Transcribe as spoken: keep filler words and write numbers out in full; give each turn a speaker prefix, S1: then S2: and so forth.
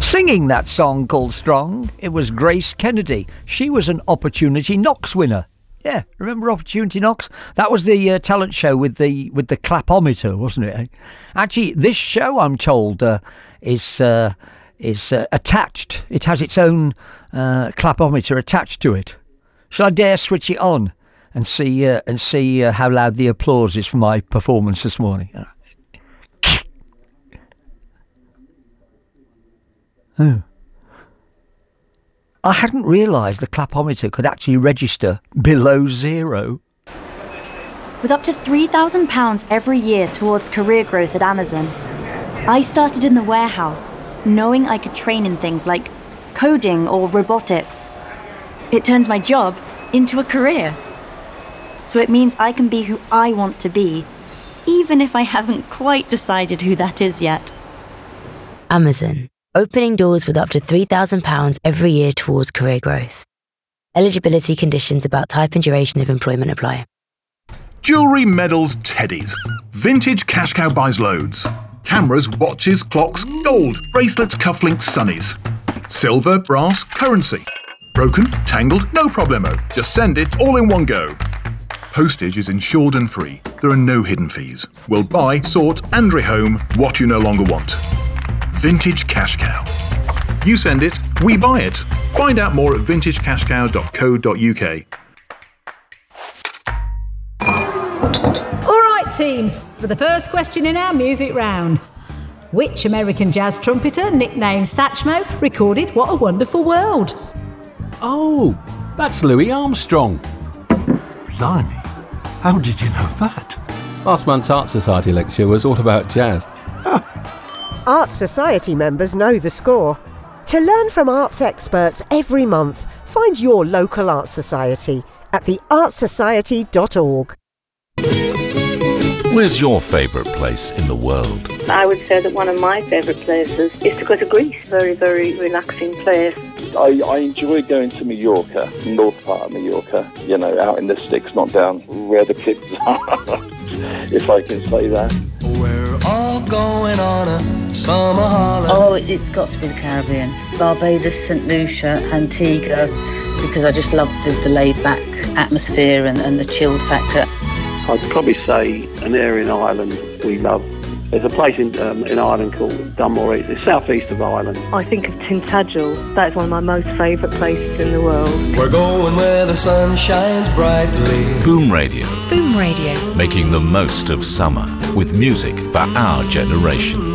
S1: Singing that song called Strong, it was Grace Kennedy. She was an Opportunity Knox winner. Yeah, remember Opportunity Knox? That was the uh, talent show with the with the clapometer, wasn't it? Actually, this show, I'm told, uh, is uh, is uh, attached. It has its own uh, clapometer attached to it. Shall I dare switch it on and see uh, and see uh, how loud the applause is for my performance this morning? Oh. I hadn't realised the clapometer could actually register below zero.
S2: With up to three thousand pounds every year towards career growth at Amazon, I started in the warehouse, knowing I could train in things like coding or robotics. It turns my job into a career. So it means I can be who I want to be, even if I haven't quite decided who that is yet.
S3: Amazon. Opening doors with up to three thousand pounds every year towards career growth. Eligibility conditions about type and duration of employment apply.
S4: Jewellery, medals, teddies. Vintage Cash Cow buys loads. Cameras, watches, clocks, gold, bracelets, cufflinks, sunnies. Silver, brass, currency. Broken, tangled, no problemo. Just send it all in one go. Postage is insured and free. There are no hidden fees. We'll buy, sort and rehome what you no longer want. Vintage Cash Cow. You send it, we buy it. Find out more at vintage cash cow dot co dot uk.
S5: All right, teams, for the first question in our music round. Which American jazz trumpeter, nicknamed Satchmo, recorded What a Wonderful World?
S6: Oh, that's Louis Armstrong.
S7: Blimey, how did you know that?
S6: Last month's Art Society lecture was all about jazz.
S8: Arts Society members know the score. To learn from arts experts every month, find your local Arts Society at the arts society dot org.
S9: Where's your favourite place in the world?
S10: I would say that one of my favourite places is to go to Greece. Very, very relaxing place.
S11: I, I enjoy going to Mallorca, north part of Mallorca, you know, out in the sticks, not down where the kids are, if I can say that.
S12: We're all going on a summer holiday.
S13: Oh, it's got to be the Caribbean. Barbados, Saint Lucia, Antigua, because I just love the, the laid-back atmosphere and, and the chilled factor.
S14: I'd probably say an area in Ireland we love. There's a place in um, in Ireland called Dunmore. It's southeast of Ireland.
S10: I think of Tintagel. That's one of my most favourite places in the world.
S12: We're going where the sun shines brightly.
S9: Boom Radio.
S15: Boom Radio.
S9: Making the most of summer with music for our generation.